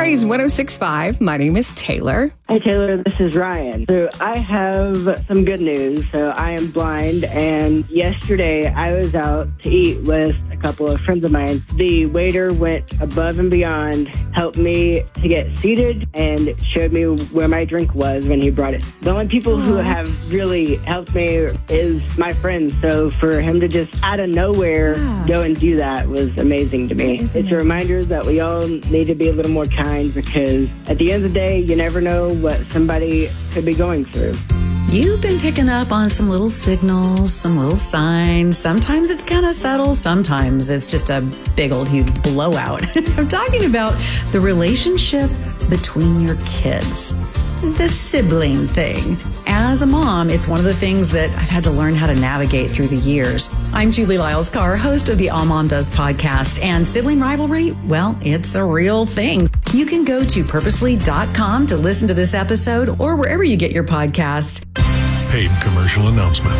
Praise 106.5. My name is Taylor. Hi, Taylor. This is Ryan. So I have some good news. So I am blind, and yesterday I was out to eat with a couple of friends of mine. The waiter went above and beyond, helped me to get seated, and showed me where my drink was when he brought it. The only people who have really helped me is my friends. So for him to just out of nowhere go and do that was amazing to me. It's a reminder that we all need to be a little more kind, because at the end of the day, you never know what somebody could be going through. You've been picking up on some little signals, some little signs. Sometimes it's kind of subtle. Sometimes it's just a big old huge blowout. I'm talking about the relationship between your kids, the sibling thing. As a mom, it's one of the things that I've had to learn how to navigate through the years. I'm Julie Lyles-Carr, host of the All Mom Does podcast, and sibling rivalry, well, it's a real thing. You can go to purposely.com to listen to this episode or wherever you get your podcast. Paid commercial announcement.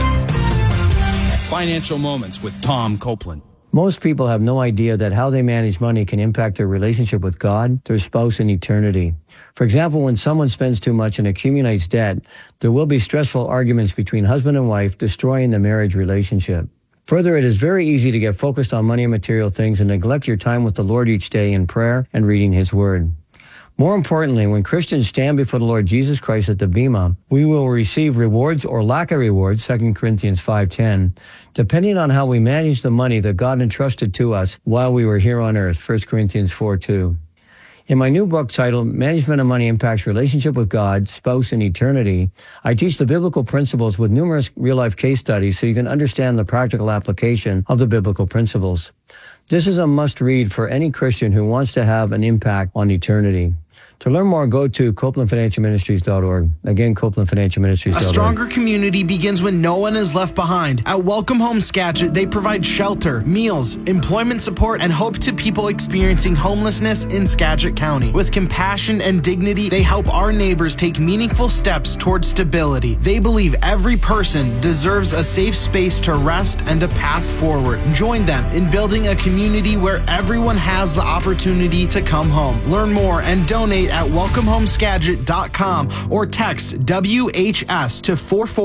Financial Moments with Tom Copeland. Most people have no idea that how they manage money can impact their relationship with God, their spouse, and eternity. For example, when someone spends too much and accumulates debt, there will be stressful arguments between husband and wife, destroying the marriage relationship. Further, it is very easy to get focused on money and material things and neglect your time with the Lord each day in prayer and reading His Word. More importantly, when Christians stand before the Lord Jesus Christ at the Bema, we will receive rewards or lack of rewards, 2 Corinthians 5:10, depending on how we manage the money that God entrusted to us while we were here on earth, 1 Corinthians 4:2. In my new book titled Management of Money Impacts Relationship with God, Spouse, and Eternity, I teach the biblical principles with numerous real-life case studies so you can understand the practical application of the biblical principles. This is a must-read for any Christian who wants to have an impact on eternity. To learn more, go to CopelandFinancialMinistries.org. Again, CopelandFinancialMinistries.org. A stronger community begins when no one is left behind. At Welcome Home Skagit, they provide shelter, meals, employment support, and hope to people experiencing homelessness in Skagit County. With compassion and dignity, they help our neighbors take meaningful steps toward stability. They believe every person deserves a safe space to rest and a path forward. Join them in building a community where everyone has the opportunity to come home. Learn more and donate at welcomehomeskagit.com or text WHS to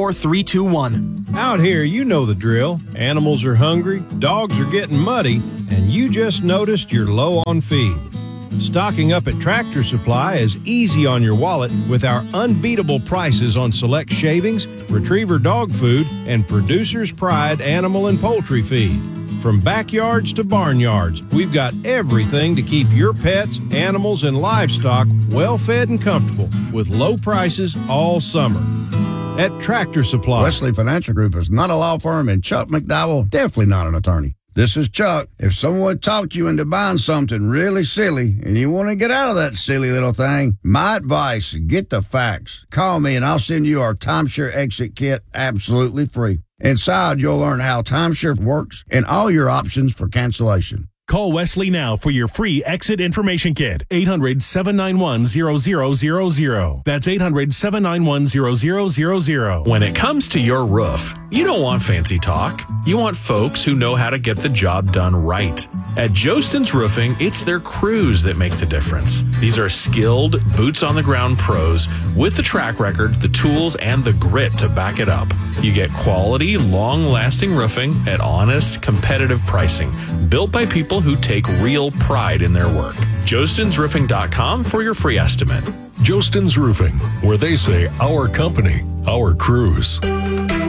44321. Out here, you know the drill. Animals are hungry, dogs are getting muddy, and you just noticed you're low on feed. Stocking up at Tractor Supply is easy on your wallet with our unbeatable prices on select shavings, retriever dog food, and Producer's Pride animal and poultry feed. From backyards to barnyards, we've got everything to keep your pets, animals, and livestock well-fed and comfortable with low prices all summer. At Tractor Supply. Wesley Financial Group is not a law firm, and Chuck McDowell definitely not an attorney. This is Chuck. If someone talked you into buying something really silly and you want to get out of that silly little thing, my advice, get the facts. Call me and I'll send you our timeshare exit kit absolutely free. Inside, you'll learn how timeshare works and all your options for cancellation. Call Wesley now for your free exit information kit. 800-791-0000. That's 800-791-0000. When it comes to your roof, you don't want fancy talk. You want folks who know how to get the job done right. At Jostens Roofing, it's their crews that make the difference. These are skilled, boots-on-the-ground pros with the track record, the tools, and the grit to back it up. You get quality, long-lasting roofing at honest, competitive pricing, built by people who take real pride in their work. JostensRoofing.com for your free estimate. Jostens Roofing, where they say our company, our crews.